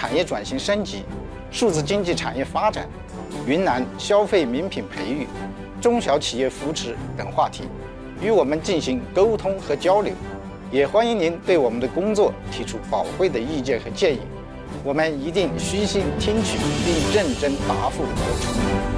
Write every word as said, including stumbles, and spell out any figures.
产业转型升级、数字经济产业发展、云南消费名品培育、中小企业扶持等话题，与我们进行沟通和交流。也欢迎您对我们的工作提出宝贵的意见和建议，我们一定虚心听取并认真答复和处理。